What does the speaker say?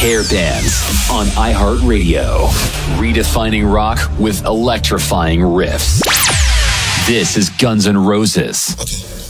Hair Bands on iHeartRadio. Redefining rock with electrifying riffs. This is Guns N' Roses. Okay.